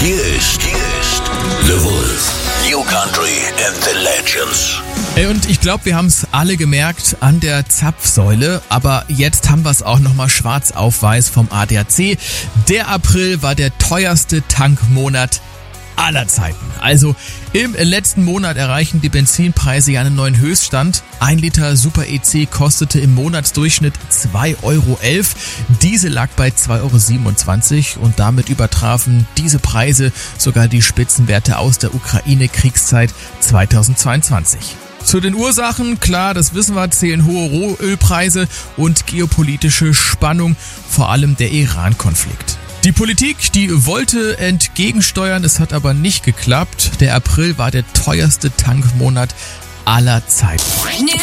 Hier ist The Wolf. New Country and the Legends. Und ich glaube, wir haben es alle gemerkt an der Zapfsäule, aber jetzt haben wir es auch nochmal schwarz auf weiß vom ADAC. Der April war der teuerste Tankmonat aller Zeiten. Also im letzten Monat erreichen die Benzinpreise ja einen neuen Höchststand. 1 Liter Super EC kostete im Monatsdurchschnitt 2,11 Euro. Diesel lag bei 2,27 Euro und damit übertrafen diese Preise sogar die Spitzenwerte aus der Ukraine-Kriegszeit 2022. Zu den Ursachen, klar, das wissen wir, zählen hohe Rohölpreise und geopolitische Spannung, vor allem der Iran-Konflikt. Die Politik, die wollte entgegensteuern, es hat aber nicht geklappt. Der April war der teuerste Tankmonat aller Zeiten.